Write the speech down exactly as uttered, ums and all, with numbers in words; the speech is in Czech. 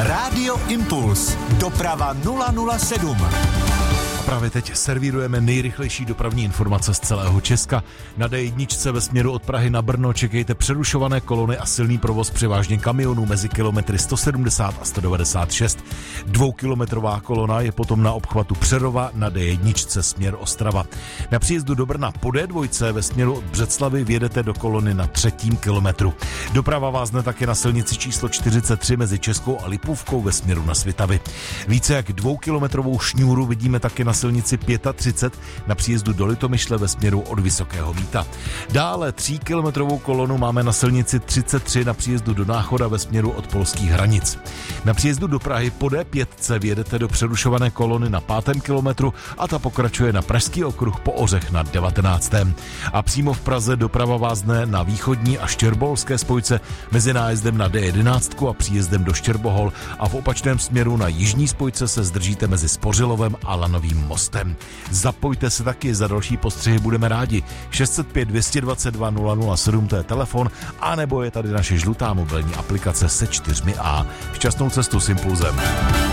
Rádio Impuls. Doprava nula nula sedm. A právě teď servírujeme nejrychlejší dopravní informace z celého Česka. Na dé jedna ve směru od Prahy na Brno čekejte přerušované kolony a silný provoz převážně kamionů mezi kilometry sto sedmdesát a sto devadesát šest. Dvoukilometrová kolona je potom na obchvatu Přerova na dé jedna směr Ostrava. Na příjezdu do Brna po dé dva ve směru od Břeclavi vjedete do kolony na třetím kilometru. Doprava vázne také na silnici číslo čtyřicet tři mezi Českou a Lipůvkou ve směru na Svitavy. Více jak dvoukilometrovou šňůru vidíme také na silnici třicet pět na příjezdu do Litomyšle ve směru od Vysokého Víta. Dále tříkilometrovou kolonu máme na silnici třicet tři na příjezdu do Náchoda ve směru od polských hranic. Na příjezdu do Prahy po dé pět vjedete do přerušované kolony na pátém kilometru a ta pokračuje na Pražský okruh po Ořech na devatenáctém. A přímo v Praze doprava vázne na východní a štěrboholské spojce mezi nájezdem na dé jedenáct a příjezdem do Štěrbohol a v opačném směru na jižní spojce se zdržíte mezi Spořilovem a Lanovým mostem. Zapojte se taky, za další postřehy budeme rádi. šest set pět dvě dvacet dva nula nula sedm, to je telefon, anebo je tady naše žlutá mobilní aplikace se čtyřmi A. Šťastnou cestu s Impulzem.